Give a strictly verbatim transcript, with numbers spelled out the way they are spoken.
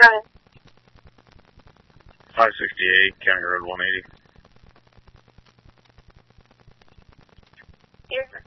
Go ahead. five sixty-eight, County Road one eighty. Here's